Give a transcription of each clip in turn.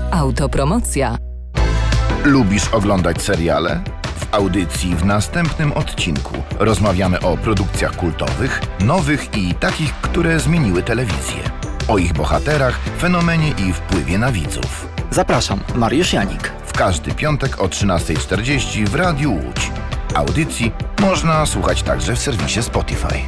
Autopromocja. Lubisz oglądać seriale? W audycji w następnym odcinku rozmawiamy o produkcjach kultowych, nowych i takich, które zmieniły telewizję. O ich bohaterach, fenomenie i wpływie na widzów. Zapraszam, Mariusz Janik. W każdy piątek o 13:40 w Radiu Łódź. Audycji można słuchać także w serwisie Spotify.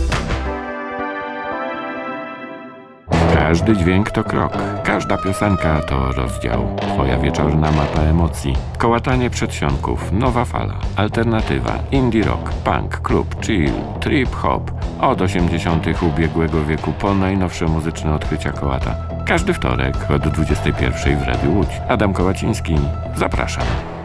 Każdy dźwięk to krok, każda piosenka to rozdział. Twoja wieczorna mapa emocji. Kołatanie przedsionków, nowa fala, alternatywa, indie rock, punk, klub, chill, trip hop. Od 80. ubiegłego wieku po najnowsze muzyczne odkrycia kołata. Każdy wtorek od 21 w Radiu Łódź. Adam Kołaciński, zapraszam.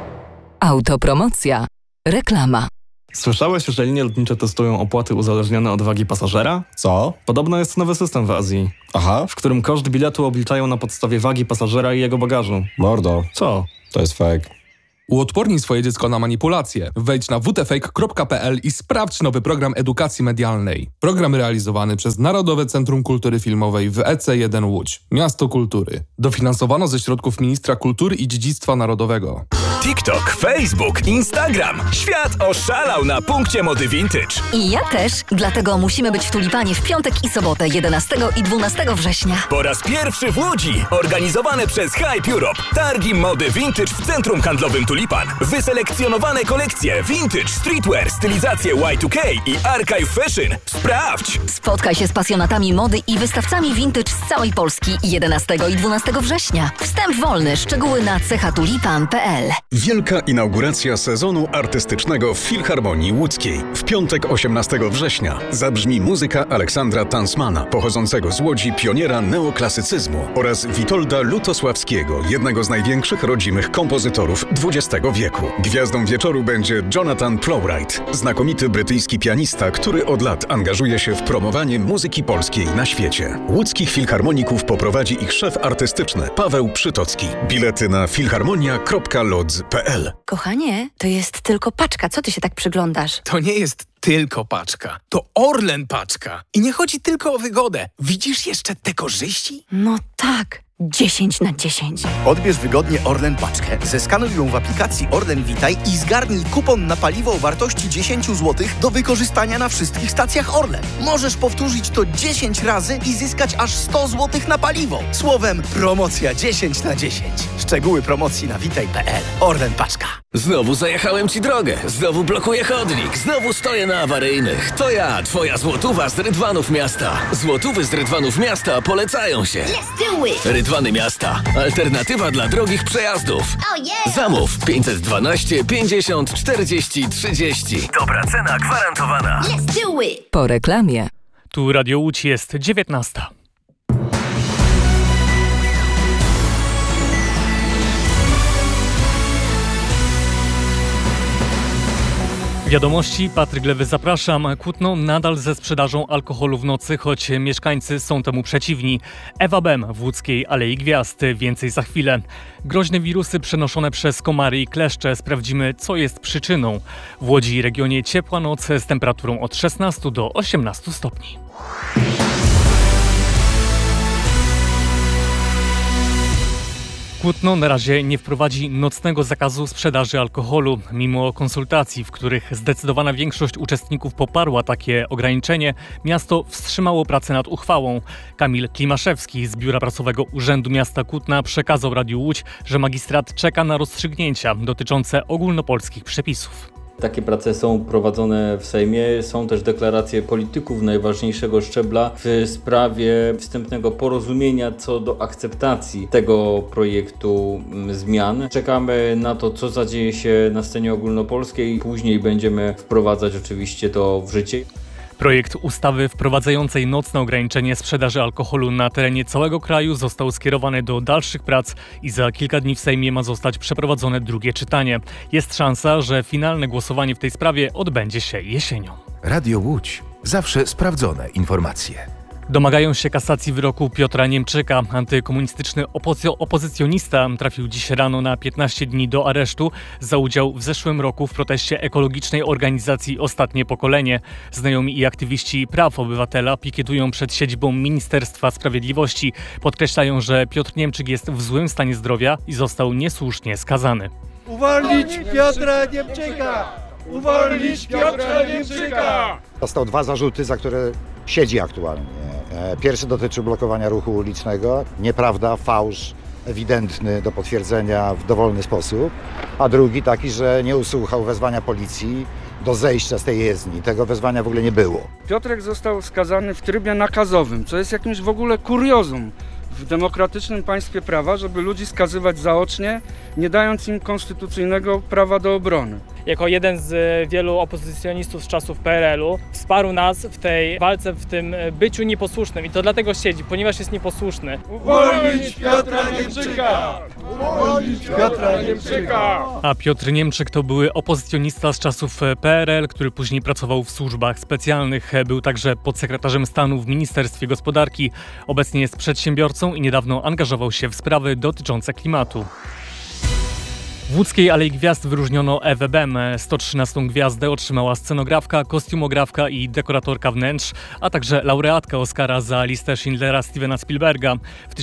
Autopromocja. Reklama. Słyszałeś, że linie lotnicze testują opłaty uzależnione od wagi pasażera? Co? Podobno jest nowy system w Azji, Aha. w którym koszt biletu obliczają na podstawie wagi pasażera i jego bagażu. Mordo. Co? To jest fake. Uodpornij swoje dziecko na manipulacje. Wejdź na wtfake.pl i sprawdź nowy program edukacji medialnej. Program realizowany przez Narodowe Centrum Kultury Filmowej w EC1 Łódź, Miasto Kultury. Dofinansowano ze środków Ministra Kultury i Dziedzictwa Narodowego. TikTok, Facebook, Instagram. Świat oszalał na punkcie mody vintage. I ja też, dlatego musimy być w Tulipanie w piątek i sobotę 11 i 12 września. Po raz pierwszy w Łodzi, organizowane przez Hype Europe. Targi mody vintage w centrum handlowym Tulipan. Wyselekcjonowane kolekcje vintage, streetwear, stylizacje Y2K i archive fashion. Sprawdź! Spotkaj się z pasjonatami mody i wystawcami vintage z całej Polski 11 i 12 września. Wstęp wolny, szczegóły na chatulipan.pl. Wielka inauguracja sezonu artystycznego w Filharmonii Łódzkiej. W piątek 18 września zabrzmi muzyka Aleksandra Tansmana, pochodzącego z Łodzi pioniera neoklasycyzmu, oraz Witolda Lutosławskiego, jednego z największych rodzimych kompozytorów XX wieku. Gwiazdą wieczoru będzie Jonathan Plowright, znakomity brytyjski pianista, który od lat angażuje się w promowanie muzyki polskiej na świecie. Łódzkich filharmoników poprowadzi ich szef artystyczny Paweł Przytocki. Bilety na filharmonia.lodz.pl. Kochanie, to jest tylko paczka. Co ty się tak przyglądasz? To nie jest tylko paczka. To Orlen paczka. I nie chodzi tylko o wygodę. Widzisz jeszcze te korzyści? No tak. 10/10. Odbierz wygodnie Orlen paczkę, zeskanuj ją w aplikacji Orlen Witaj i zgarnij kupon na paliwo o wartości 10 zł do wykorzystania na wszystkich stacjach Orlen. Możesz powtórzyć to 10 razy i zyskać aż 100 zł na paliwo. Słowem, promocja 10/10. Szczegóły promocji na witaj.pl. Orlen paczka. Znowu zajechałem ci drogę, znowu blokuję chodnik, znowu stoję na awaryjnych. To ja, twoja złotówa z Rydwanów Miasta. Złotówy z Rydwanów Miasta polecają się. Let's do it! Rydwany Miasta. Alternatywa dla drogich przejazdów. Oh yeah! Zamów 512 50 40 30. Dobra cena gwarantowana. Let's do it! Po reklamie. Tu Radio Łódź, jest 19. Wiadomości, Patryk Lewy, zapraszam. Kłótno nadal ze sprzedażą alkoholu w nocy, choć mieszkańcy są temu przeciwni. Ewa Bem w łódzkiej Alei Gwiazd. Więcej za chwilę. Groźne wirusy przenoszone przez komary i kleszcze. Sprawdzimy, co jest przyczyną. W Łodzi i regionie ciepła noc z temperaturą od 16 do 18 stopni. Kłótno na razie nie wprowadzi nocnego zakazu sprzedaży alkoholu. Mimo konsultacji, w których zdecydowana większość uczestników poparła takie ograniczenie, miasto wstrzymało pracę nad uchwałą. Kamil Klimaszewski z Biura Prasowego Urzędu Miasta Kutna przekazał Radiu Łódź, że magistrat czeka na rozstrzygnięcia dotyczące ogólnopolskich przepisów. Takie prace są prowadzone w Sejmie. Są też deklaracje polityków najważniejszego szczebla w sprawie wstępnego porozumienia co do akceptacji tego projektu zmian. Czekamy na to, co zadzieje się na scenie ogólnopolskiej. Później będziemy wprowadzać oczywiście to w życie. Projekt ustawy wprowadzającej nocne ograniczenie sprzedaży alkoholu na terenie całego kraju został skierowany do dalszych prac i za kilka dni w Sejmie ma zostać przeprowadzone drugie czytanie. Jest szansa, że finalne głosowanie w tej sprawie odbędzie się jesienią. Radio Łódź. Zawsze sprawdzone informacje. Domagają się kasacji wyroku Piotra Niemczyka. Antykomunistyczny opozycjonista trafił dziś rano na 15 dni do aresztu za udział w zeszłym roku w proteście ekologicznej organizacji Ostatnie Pokolenie. Znajomi i aktywiści praw obywatela pikietują przed siedzibą Ministerstwa Sprawiedliwości. Podkreślają, że Piotr Niemczyk jest w złym stanie zdrowia i został niesłusznie skazany. Uwolnić Piotra Niemczyka! Uwolnić Piotra Niemczyka! Dostał 2 zarzuty, za które siedzi aktualnie. Pierwszy dotyczył blokowania ruchu ulicznego. Nieprawda, fałsz ewidentny do potwierdzenia w dowolny sposób. A drugi taki, że nie usłuchał wezwania policji do zejścia z tej jezdni. Tego wezwania w ogóle nie było. Piotrek został skazany w trybie nakazowym, co jest jakimś w ogóle kuriozum w demokratycznym państwie prawa, żeby ludzi skazywać zaocznie, nie dając im konstytucyjnego prawa do obrony. Jako jeden z wielu opozycjonistów z czasów PRL-u wsparł nas w tej walce, w tym byciu nieposłusznym i to dlatego siedzi, ponieważ jest nieposłuszny. Uwolnić Piotra Niemczyka! Uwolnić Piotra Niemczyka! A Piotr Niemczyk to były opozycjonista z czasów PRL, który później pracował w służbach specjalnych. Był także podsekretarzem stanu w Ministerstwie Gospodarki. Obecnie jest przedsiębiorcą i niedawno angażował się w sprawy dotyczące klimatu. W Łódzkiej Alei Gwiazd wyróżniono Ewę Bem. 113. gwiazdę otrzymała scenografka, kostiumografka i dekoratorka wnętrz, a także laureatka Oscara za listę Schindlera Stevena Spielberga. W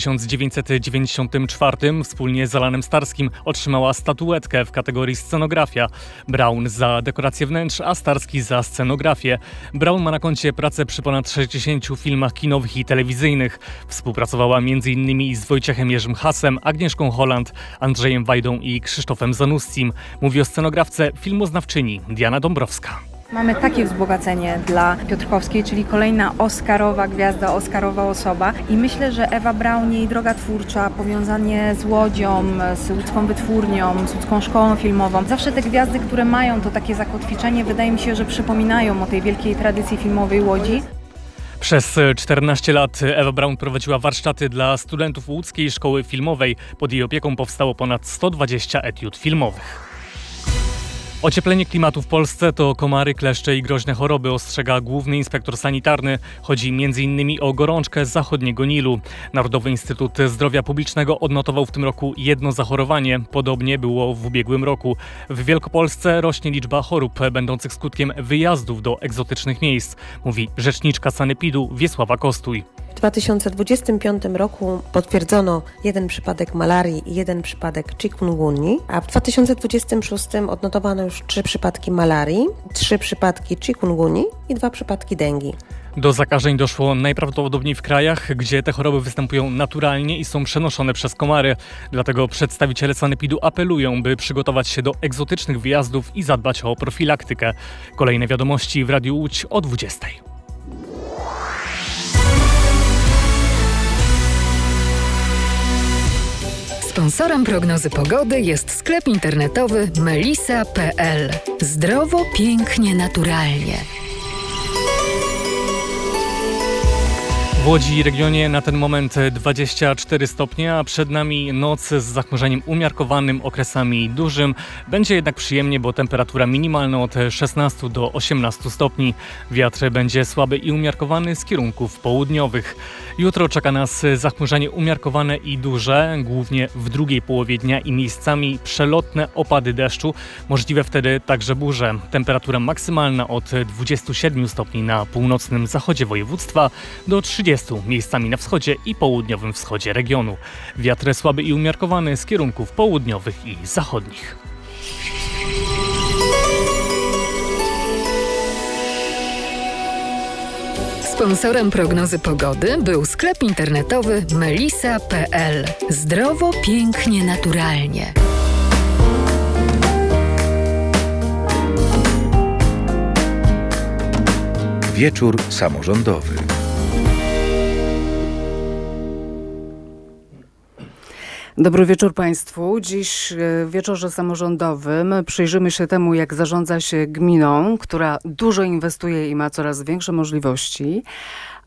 1994 wspólnie z Alanem Starskim otrzymała statuetkę w kategorii scenografia. Brown za dekorację wnętrz, a Starski za scenografię. Brown ma na koncie pracę przy ponad 60 filmach kinowych i telewizyjnych. Współpracowała m.in. z Wojciechem Jerzym Hasem, Agnieszką Holland, Andrzejem Wajdą i Krzysztofem Zanussim. Mówi o scenografce filmoznawczyni Diana Dąbrowska. Mamy takie wzbogacenie dla Piotrkowskiej, czyli kolejna oscarowa gwiazda, oscarowa osoba i myślę, że Ewa Braun, jej droga twórcza, powiązanie z Łodzią, z łódzką wytwórnią, z łódzką szkołą filmową. Zawsze te gwiazdy, które mają to takie zakotwiczenie, wydaje mi się, że przypominają o tej wielkiej tradycji filmowej Łodzi. Przez 14 lat Ewa Braun prowadziła warsztaty dla studentów Łódzkiej Szkoły Filmowej. Pod jej opieką powstało ponad 120 etiud filmowych. Ocieplenie klimatu w Polsce to komary, kleszcze i groźne choroby, ostrzega główny inspektor sanitarny. Chodzi m.in. o gorączkę zachodniego Nilu. Narodowy Instytut Zdrowia Publicznego odnotował w tym roku 1 zachorowanie. Podobnie było w ubiegłym roku. W Wielkopolsce rośnie liczba chorób będących skutkiem wyjazdów do egzotycznych miejsc, mówi rzeczniczka sanepidu Wiesława Kostuj. W 2025 roku potwierdzono 1 przypadek malarii i 1 przypadek chikungunyi, a w 2026 odnotowano już 3 przypadki malarii, 3 przypadki chikungunyi i 2 przypadki dengi. Do zakażeń doszło najprawdopodobniej w krajach, gdzie te choroby występują naturalnie i są przenoszone przez komary. Dlatego przedstawiciele sanepidu apelują, by przygotować się do egzotycznych wyjazdów i zadbać o profilaktykę. Kolejne wiadomości w Radiu Łódź o 20:00. Sponsorem prognozy pogody jest sklep internetowy melisa.pl. Zdrowo, pięknie, naturalnie. W Łodzi i regionie na ten moment 24 stopnie, a przed nami noc z zachmurzeniem umiarkowanym, okresami dużym. Będzie jednak przyjemnie, bo temperatura minimalna od 16 do 18 stopni. Wiatr będzie słaby i umiarkowany z kierunków południowych. Jutro czeka nas zachmurzenie umiarkowane i duże, głównie w drugiej połowie dnia i miejscami przelotne opady deszczu. Możliwe wtedy także burze. Temperatura maksymalna od 27 stopni na północnym zachodzie województwa do 30 miejscami na wschodzie i południowym wschodzie regionu. Wiatr słaby i umiarkowany z kierunków południowych i zachodnich. Sponsorem prognozy pogody był sklep internetowy melisa.pl. Zdrowo, pięknie, naturalnie. Wieczór samorządowy. Dobry wieczór Państwu. Dziś w wieczorze samorządowym przyjrzymy się temu, jak zarządza się gminą, która dużo inwestuje i ma coraz większe możliwości,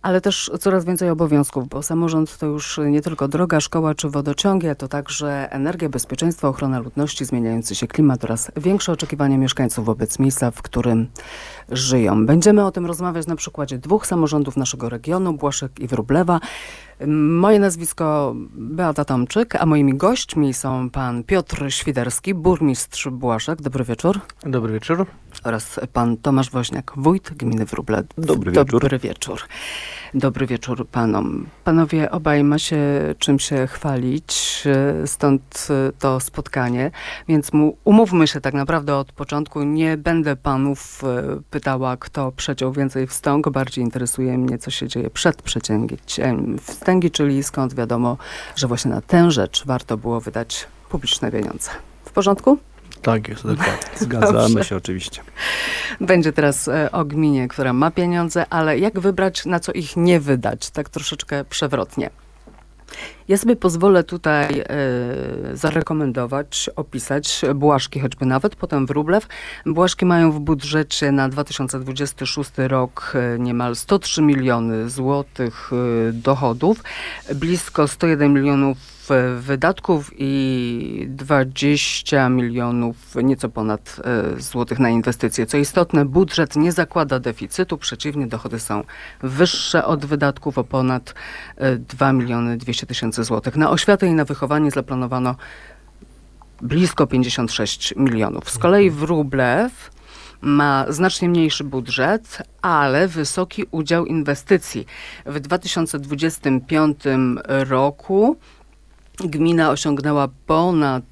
ale też coraz więcej obowiązków, bo samorząd to już nie tylko droga, szkoła czy wodociągi, a to także energia, bezpieczeństwo, ochrona ludności, zmieniający się klimat oraz większe oczekiwania mieszkańców wobec miejsca, w którym żyją. Będziemy o tym rozmawiać na przykładzie 2 samorządów naszego regionu, Błaszek i Wróblewa. Moje nazwisko Beata Tomczyk, a moimi gośćmi są pan Piotr Świderski, burmistrz Błaszek. Dobry wieczór. Dobry wieczór. Oraz pan Tomasz Woźniak, wójt gminy Wróble. Dobry wieczór. Dobry wieczór. Dobry wieczór panom. Panowie, obaj ma się czym się chwalić, stąd to spotkanie, więc umówmy się tak naprawdę od początku. Nie będę panów pytała, kto przeciął więcej wstąg. Bardziej interesuje mnie, co się dzieje przed przecięciem wstęgi, czyli skąd wiadomo, że właśnie na tę rzecz warto było wydać publiczne pieniądze. W porządku? Tak jest, dokładnie. Zgadzamy się oczywiście. Będzie teraz o gminie, która ma pieniądze, ale jak wybrać, na co ich nie wydać? Tak troszeczkę przewrotnie. Ja sobie pozwolę tutaj zarekomendować, opisać Błaszki choćby nawet, potem Wróblew. Błaszki mają w budżecie na 2026 rok niemal 103 miliony złotych dochodów, blisko 101 milionów wydatków i 20 milionów, nieco ponad złotych na inwestycje. Co istotne, budżet nie zakłada deficytu, przeciwnie, dochody są wyższe od wydatków o ponad 2 miliony 200 tysięcy złotych. Na oświatę i na wychowanie zaplanowano blisko 56 milionów. Z kolei Wróblew ma znacznie mniejszy budżet, ale wysoki udział inwestycji. W 2025 roku gmina osiągnęła ponad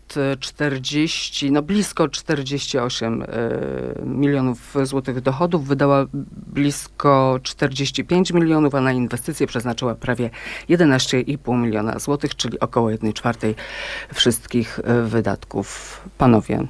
40, blisko 48 milionów złotych dochodów, wydała blisko 45 milionów, a na inwestycje przeznaczyła prawie 11,5 miliona złotych, czyli około 1/4 wszystkich wydatków. Panowie,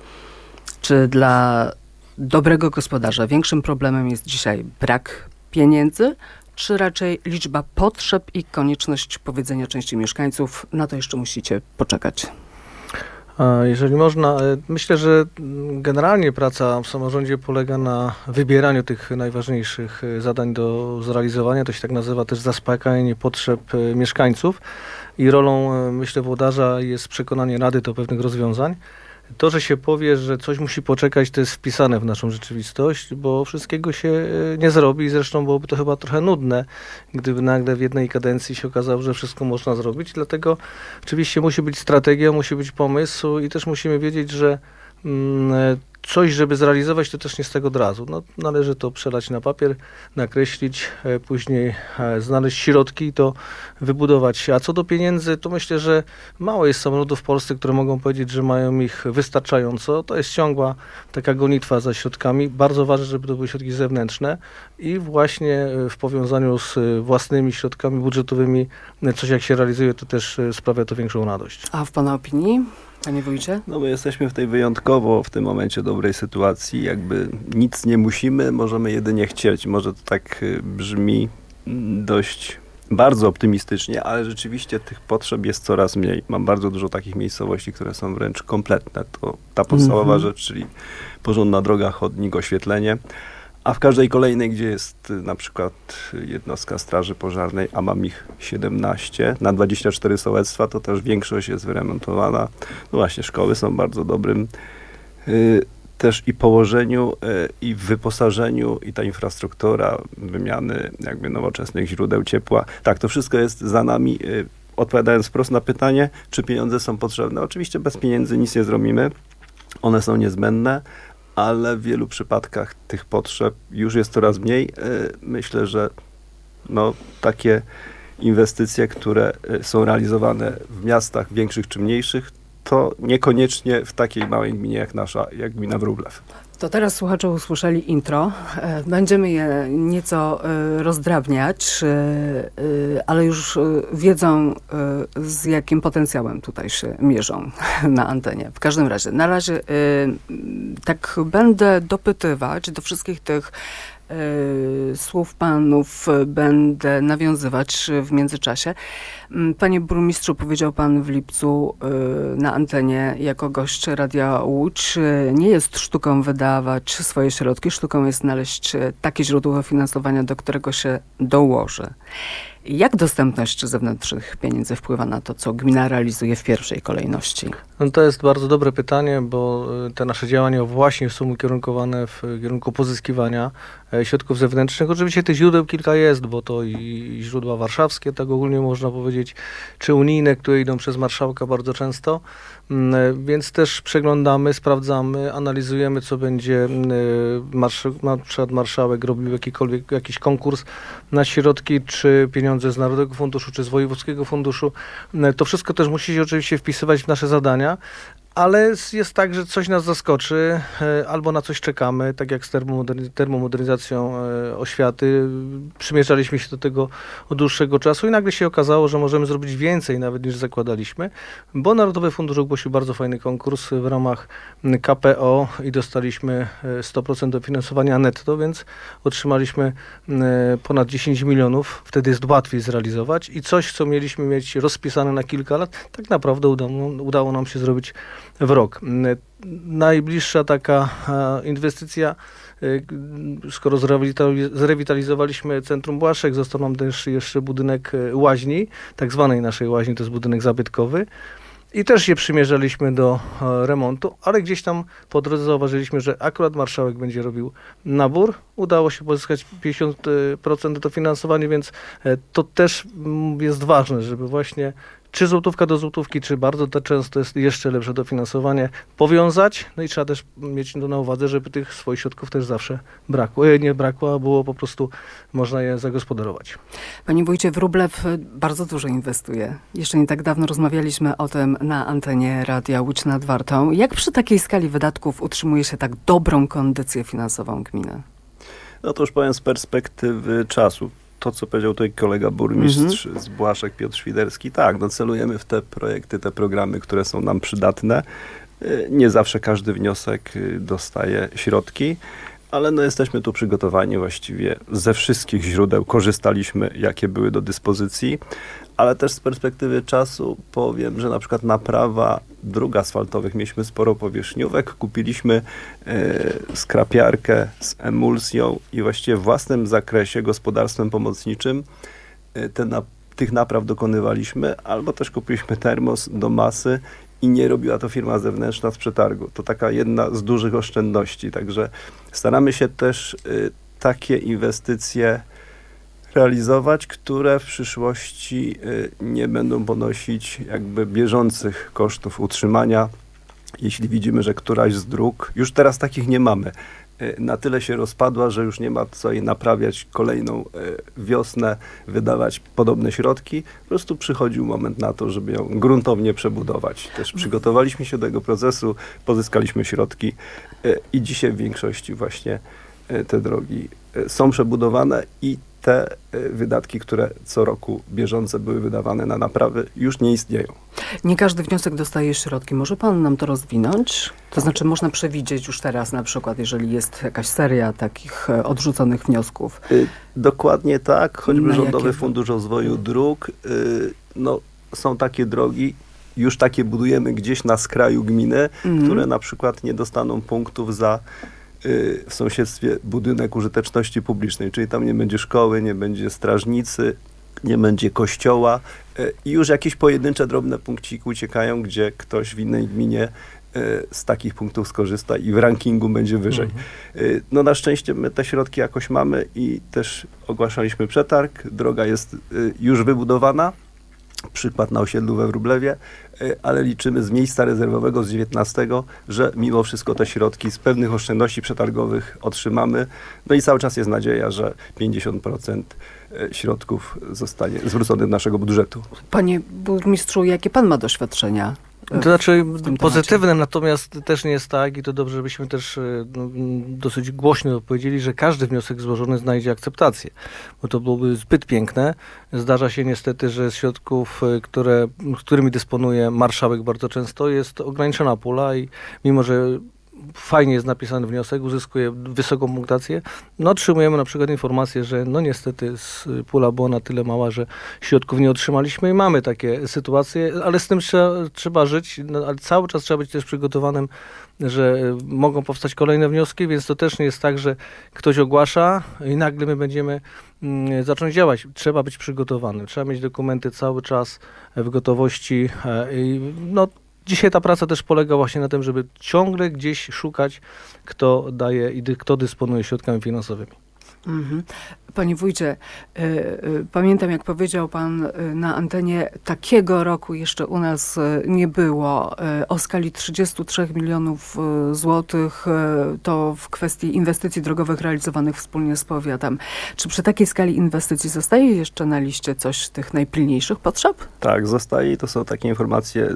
czy dla dobrego gospodarza większym problemem jest dzisiaj brak pieniędzy, czy raczej liczba potrzeb i konieczność powiedzenia części mieszkańców, na to jeszcze musicie poczekać? Jeżeli można, myślę, że generalnie praca w samorządzie polega na wybieraniu tych najważniejszych zadań do zrealizowania. To się tak nazywa też zaspokajanie potrzeb mieszkańców i rolą, myślę, włodarza jest przekonanie rady do pewnych rozwiązań. To, że się powie, że coś musi poczekać, to jest wpisane w naszą rzeczywistość, bo wszystkiego się nie zrobi i zresztą byłoby to chyba trochę nudne, gdyby nagle w jednej kadencji się okazało, że wszystko można zrobić. Dlatego oczywiście musi być strategia, musi być pomysł i też musimy wiedzieć, że coś, żeby zrealizować, to też nie z tego od razu. Należy to przelać na papier, nakreślić, później znaleźć środki i to wybudować. A co do pieniędzy, to myślę, że mało jest samorządów w Polsce, które mogą powiedzieć, że mają ich wystarczająco. To jest ciągła taka gonitwa za środkami. Bardzo ważne, żeby to były środki zewnętrzne i właśnie w powiązaniu z własnymi środkami budżetowymi coś jak się realizuje, to też sprawia to większą radość. A w pana opinii? Panie wójcie? My jesteśmy w tej wyjątkowo w tym momencie dobrej sytuacji. Jakby nic nie musimy, możemy jedynie chcieć. Może to tak brzmi dość bardzo optymistycznie, ale rzeczywiście tych potrzeb jest coraz mniej. Mam bardzo dużo takich miejscowości, które są wręcz kompletne. To ta podstawowa rzecz, czyli porządna droga, chodnik, oświetlenie. A w każdej kolejnej, gdzie jest na przykład jednostka straży pożarnej, a mam ich 17 na 24 sołectwa, to też większość jest wyremontowana. Właśnie szkoły są bardzo dobrym też i położeniu, i w wyposażeniu, i ta infrastruktura wymiany jakby nowoczesnych źródeł ciepła. Tak, to wszystko jest za nami. Odpowiadając wprost na pytanie, czy pieniądze są potrzebne. Oczywiście bez pieniędzy nic nie zrobimy. One są niezbędne, ale w wielu przypadkach tych potrzeb już jest coraz mniej. Myślę, że takie inwestycje, które są realizowane w miastach większych czy mniejszych, to niekoniecznie w takiej małej gminie jak nasza, jak gmina Wróblew. To teraz słuchacze usłyszeli intro. Będziemy je nieco rozdrabniać, ale już wiedzą, z jakim potencjałem tutaj się mierzą na antenie. W każdym razie, na razie tak będę dopytywać do wszystkich tych słów panów będę nawiązywać w międzyczasie. Panie burmistrzu, powiedział pan w lipcu na antenie jako gość Radia Łódź, nie jest sztuką wydawać swoje środki, sztuką jest znaleźć takie źródło finansowania, do którego się dołoży. Jak dostępność zewnętrznych pieniędzy wpływa na to, co gmina realizuje w pierwszej kolejności? No to jest bardzo dobre pytanie, bo te nasze działania właśnie są ukierunkowane w kierunku pozyskiwania środków zewnętrznych. Oczywiście tych źródeł kilka jest, bo to i źródła warszawskie, tak ogólnie można powiedzieć, czy unijne, które idą przez marszałka bardzo często, więc też przeglądamy, sprawdzamy, analizujemy, co będzie na przykład marszałek robił jakiś konkurs na środki, czy pieniądze z Narodowego Funduszu, czy z Wojewódzkiego Funduszu. To wszystko też musi się oczywiście wpisywać w nasze zadania, ale jest tak, że coś nas zaskoczy, albo na coś czekamy, tak jak z termomodernizacją oświaty. Przymierzaliśmy się do tego od dłuższego czasu i nagle się okazało, że możemy zrobić więcej nawet niż zakładaliśmy, bo Narodowy Fundusz ogłosił bardzo fajny konkurs w ramach KPO i dostaliśmy 100% dofinansowania netto, więc otrzymaliśmy ponad 10 milionów. Wtedy jest łatwiej zrealizować i coś, co mieliśmy mieć rozpisane na kilka lat, tak naprawdę udało nam się zrobić w rok. Najbliższa taka inwestycja, skoro zrewitalizowaliśmy Centrum Błaszek, został nam też jeszcze budynek łaźni, tak zwanej naszej łaźni, to jest budynek zabytkowy. I też się przymierzaliśmy do remontu, ale gdzieś tam po drodze zauważyliśmy, że akurat marszałek będzie robił nabór. Udało się pozyskać 50% dofinansowania, więc to też jest ważne, żeby właśnie czy złotówka do złotówki, czy bardzo to często jest jeszcze lepsze dofinansowanie, powiązać. No i trzeba też mieć to na uwadze, żeby tych swoich środków też zawsze nie brakło, a było po prostu można je zagospodarować. Panie wójcie, Wróblew bardzo dużo inwestuje. Jeszcze nie tak dawno rozmawialiśmy o tym na antenie Radia Łódź nad Wartą. Jak przy takiej skali wydatków utrzymuje się tak dobrą kondycję finansową gminy? No to już powiem z perspektywy czasu. To, co powiedział tutaj kolega burmistrz z Błaszek, Piotr Świderski, tak, no celujemy w te projekty, te programy, które są nam przydatne. Nie zawsze każdy wniosek dostaje środki, ale no jesteśmy tu przygotowani właściwie ze wszystkich źródeł. Korzystaliśmy, jakie były do dyspozycji, ale też z perspektywy czasu powiem, że na przykład naprawa dróg asfaltowych, mieliśmy sporo powierzchniówek, kupiliśmy skrapiarkę z emulsją i właściwie w własnym zakresie gospodarstwem pomocniczym tych napraw dokonywaliśmy, albo też kupiliśmy termos do masy i nie robiła to firma zewnętrzna z przetargu. To taka jedna z dużych oszczędności, także staramy się też takie inwestycje realizować, które w przyszłości nie będą ponosić jakby bieżących kosztów utrzymania. Jeśli widzimy, że któraś z dróg, już teraz takich nie mamy, na tyle się rozpadła, że już nie ma co jej naprawiać kolejną wiosnę, wydawać podobne środki. Po prostu przychodził moment na to, żeby ją gruntownie przebudować. Też przygotowaliśmy się do tego procesu, pozyskaliśmy środki i dzisiaj w większości właśnie te drogi są przebudowane i te wydatki, które co roku bieżące były wydawane na naprawy, już nie istnieją. Nie każdy wniosek dostaje środki. Może pan nam to rozwinąć? To znaczy można przewidzieć już teraz na przykład, jeżeli jest jakaś seria takich odrzuconych wniosków. Dokładnie tak. Choćby Rządowy Fundusz Rozwoju Dróg. No, są takie drogi, już takie budujemy gdzieś na skraju gminy, które na przykład nie dostaną punktów za w sąsiedztwie budynek użyteczności publicznej, czyli tam nie będzie szkoły, nie będzie strażnicy, nie będzie kościoła i już jakieś pojedyncze drobne punkciki uciekają, gdzie ktoś w innej gminie z takich punktów skorzysta i w rankingu będzie wyżej. No na szczęście my te środki jakoś mamy i też ogłaszaliśmy przetarg. Droga jest już wybudowana. Przykład na osiedlu we Wróblewie, ale liczymy z miejsca rezerwowego z 19, że mimo wszystko te środki z pewnych oszczędności przetargowych otrzymamy. No i cały czas jest nadzieja, że 50% środków zostanie zwrócone do naszego budżetu. Panie burmistrzu, jakie pan ma doświadczenia? To znaczy pozytywne, natomiast też nie jest tak i to dobrze, żebyśmy też dosyć głośno powiedzieli, że każdy wniosek złożony znajdzie akceptację, bo to byłoby zbyt piękne. Zdarza się niestety, że z środków, którymi dysponuje marszałek bardzo często, jest ograniczona pula i mimo, że fajnie jest napisany wniosek, uzyskuje wysoką punktację, no otrzymujemy na przykład informację, że no niestety pula była na tyle mała, że środków nie otrzymaliśmy i mamy takie sytuacje, ale z tym trzeba żyć, no, ale cały czas trzeba być też przygotowanym, że mogą powstać kolejne wnioski, więc to też nie jest tak, że ktoś ogłasza i nagle my będziemy zacząć działać. Trzeba być przygotowanym, trzeba mieć dokumenty cały czas w gotowości i no dzisiaj ta praca też polega właśnie na tym, żeby ciągle gdzieś szukać, kto daje i kto dysponuje środkami finansowymi. Mhm. Panie wójcie, pamiętam jak powiedział pan na antenie, takiego roku jeszcze u nas nie było. O skali 33 milionów złotych to w kwestii inwestycji drogowych realizowanych wspólnie z powiatem. Czy przy takiej skali inwestycji zostaje jeszcze na liście coś tych najpilniejszych potrzeb? Tak, zostaje i to są takie informacje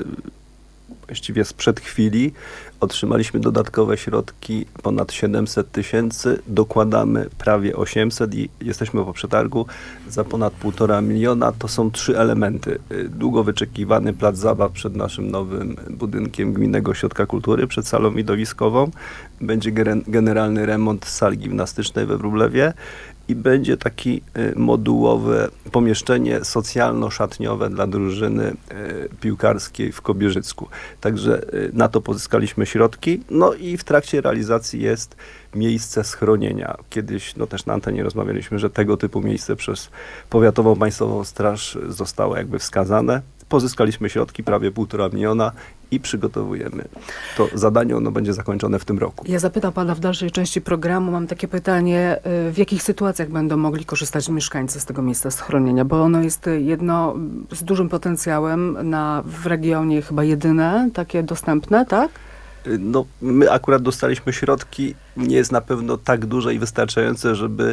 właściwie sprzed chwili. Otrzymaliśmy dodatkowe środki ponad 700 tysięcy, dokładamy prawie 800 i jesteśmy po przetargu za ponad 1,5 miliona. To są 3 elementy. Długo wyczekiwany plac zabaw przed naszym nowym budynkiem Gminnego Ośrodka Kultury, przed salą widowiskową. Będzie generalny remont sali gimnastycznej we Wróblewie i będzie taki modułowe pomieszczenie socjalno-szatniowe dla drużyny piłkarskiej w Kobierzycku. Także na to pozyskaliśmy środki. No i w trakcie realizacji jest miejsce schronienia. Kiedyś też na antenie rozmawialiśmy, że tego typu miejsce przez Powiatową Państwową Straż zostało jakby wskazane. Pozyskaliśmy środki, prawie 1,5 miliona i przygotowujemy. To zadanie ono będzie zakończone w tym roku. Ja zapytam pana w dalszej części programu, mam takie pytanie, w jakich sytuacjach będą mogli korzystać mieszkańcy z tego miejsca schronienia, bo ono jest jedno z dużym potencjałem w regionie chyba jedyne takie dostępne, tak? No, my akurat dostaliśmy środki, nie jest na pewno tak duże i wystarczające, żeby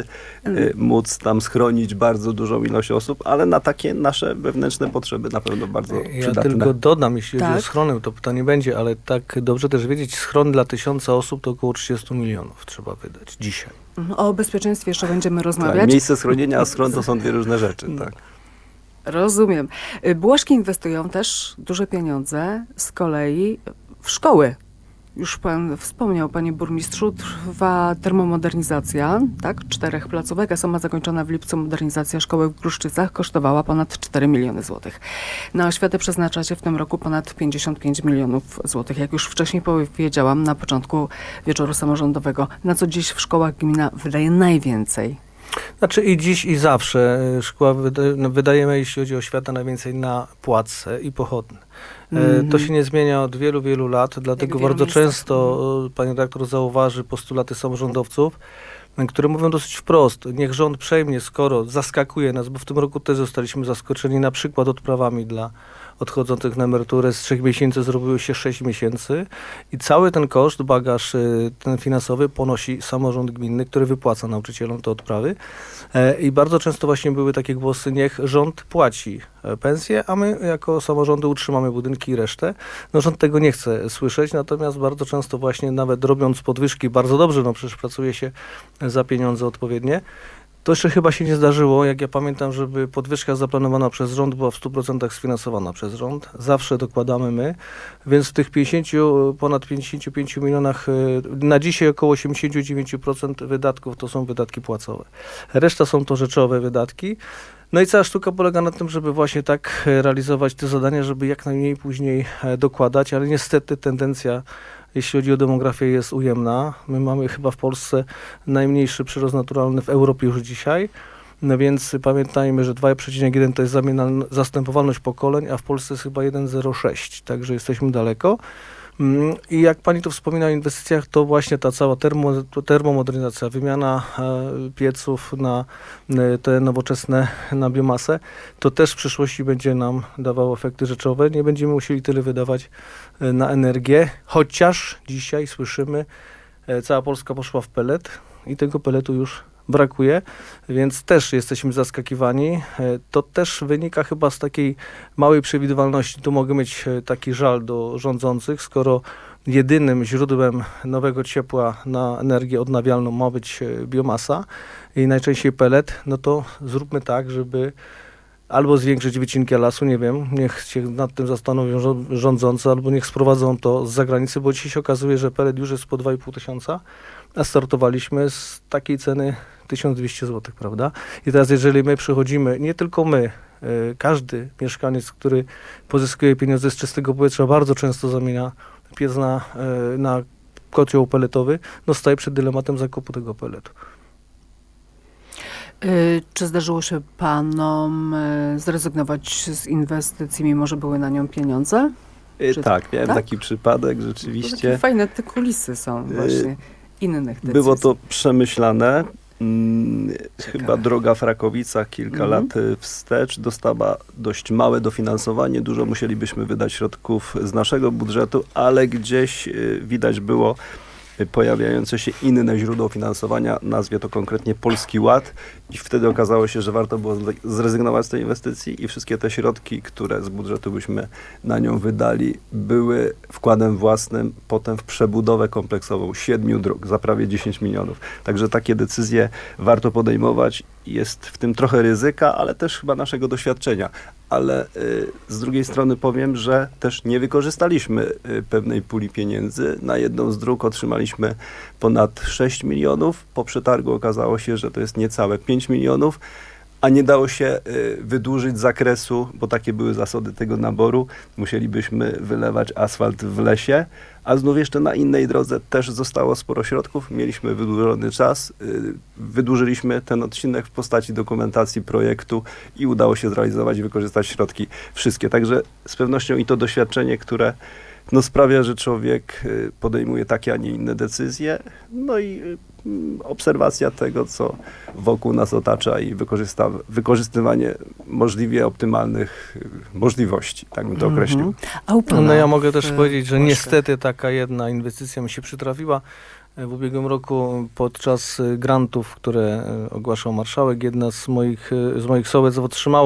móc tam schronić bardzo dużą ilość osób, ale na takie nasze wewnętrzne potrzeby na pewno bardzo przydatne. Ja tylko dodam, jeśli chodzi o schrony, to pytanie będzie, ale tak dobrze też wiedzieć, schron dla 1000 osób to około 30 milionów trzeba wydać dzisiaj. O bezpieczeństwie jeszcze będziemy rozmawiać. Tak, miejsce schronienia a schron to są 2 różne rzeczy, tak. Rozumiem. Bułaszki inwestują też duże pieniądze z kolei w szkoły. Już pan wspomniał, panie burmistrzu, trwa termomodernizacja, tak? 4 placówek, a sama zakończona w lipcu modernizacja szkoły w Gruszczycach kosztowała ponad 4 miliony złotych. Na oświatę przeznaczacie w tym roku ponad 55 milionów złotych. Jak już wcześniej powiedziałam na początku wieczoru samorządowego, na co dziś w szkołach gmina wydaje najwięcej? Znaczy i dziś i zawsze szkoła wydajemy, jeśli chodzi o oświatę, najwięcej na płace i pochodne. To się nie zmienia od wielu, wielu lat, dlatego bardzo często pani redaktor zauważy postulaty samorządowców, które mówią dosyć wprost, niech rząd przejmie, skoro zaskakuje nas, bo w tym roku też zostaliśmy zaskoczeni na przykład odprawami dla odchodzących na emeryturę z 3 miesięcy zrobiło się 6 miesięcy i cały ten koszt, bagaż ten finansowy ponosi samorząd gminny, który wypłaca nauczycielom te odprawy i bardzo często właśnie były takie głosy, niech rząd płaci pensje, a my jako samorządy utrzymamy budynki i resztę. No rząd tego nie chce słyszeć, natomiast bardzo często właśnie nawet robiąc podwyżki, bardzo dobrze, no przecież pracuje się za pieniądze odpowiednie. To jeszcze chyba się nie zdarzyło, jak ja pamiętam, żeby podwyżka zaplanowana przez rząd była w 100% sfinansowana przez rząd. Zawsze dokładamy my, więc w tych ponad 55 milionach, na dzisiaj około 89% wydatków to są wydatki płacowe. Reszta są to rzeczowe wydatki. No i cała sztuka polega na tym, żeby właśnie tak realizować te zadania, żeby jak najmniej później dokładać, ale niestety tendencja, jeśli chodzi o demografię, jest ujemna. My mamy chyba w Polsce najmniejszy przyrost naturalny w Europie już dzisiaj, no więc pamiętajmy, że 2,1 to jest zastępowalność pokoleń, a w Polsce jest chyba 1,06, także jesteśmy daleko. I jak pani tu wspomina o inwestycjach, to właśnie ta cała termomodernizacja, wymiana pieców na te nowoczesne, na biomasę, to też w przyszłości będzie nam dawało efekty rzeczowe. Nie będziemy musieli tyle wydawać na energię, chociaż dzisiaj słyszymy, cała Polska poszła w pelet i tego peletu już brakuje, więc też jesteśmy zaskakiwani. To też wynika chyba z takiej małej przewidywalności. Tu mogę mieć taki żal do rządzących, skoro jedynym źródłem nowego ciepła na energię odnawialną ma być biomasa i najczęściej pelet, no to zróbmy tak, żeby albo zwiększyć wycinki lasu, nie wiem, niech się nad tym zastanowią rządzący, albo niech sprowadzą to z zagranicy, bo dzisiaj się okazuje, że pellet już jest po 2,5 tysiąca, a startowaliśmy z takiej ceny 1200 zł, prawda? I teraz jeżeli my przychodzimy, nie tylko my, każdy mieszkaniec, który pozyskuje pieniądze z czystego powietrza, bardzo często zamienia piec na kocioł pelletowy, no staje przed dylematem zakupu tego pelletu. Czy zdarzyło się panom zrezygnować z inwestycji, mimo że były na nią pieniądze? Tak, miałem taki przypadek, rzeczywiście. Takie fajne te kulisy są właśnie innych decyzji. Było to przemyślane. Chyba droga w Rakowicach kilka lat wstecz dostała dość małe dofinansowanie. Dużo musielibyśmy wydać środków z naszego budżetu, ale gdzieś widać było pojawiające się inne źródło finansowania, nazwie to konkretnie Polski Ład, i wtedy okazało się, że warto było zrezygnować z tej inwestycji i wszystkie te środki, które z budżetu byśmy na nią wydali, były wkładem własnym potem w przebudowę kompleksową 7 dróg za prawie 10 milionów. Także takie decyzje warto podejmować. Jest w tym trochę ryzyka, ale też chyba naszego doświadczenia. Ale z drugiej strony powiem, że też nie wykorzystaliśmy pewnej puli pieniędzy. Na jedną z dróg otrzymaliśmy ponad 6 milionów. Po przetargu okazało się, że to jest niecałe 5 milionów, a nie dało się wydłużyć zakresu, bo takie były zasady tego naboru. Musielibyśmy wylewać asfalt w lesie, a znów jeszcze na innej drodze też zostało sporo środków. Mieliśmy wydłużony czas, wydłużyliśmy ten odcinek w postaci dokumentacji projektu i udało się zrealizować i wykorzystać środki wszystkie. Także z pewnością i to doświadczenie, które sprawia, że człowiek podejmuje takie, a nie inne decyzje. No i obserwacja tego, co wokół nas otacza i wykorzystywanie możliwie optymalnych możliwości, tak bym to określił. No ja mogę też powiedzieć, że niestety taka jedna inwestycja mi się przytrafiła. W ubiegłym roku podczas grantów, które ogłaszał marszałek, jedna z moich sołectw otrzymała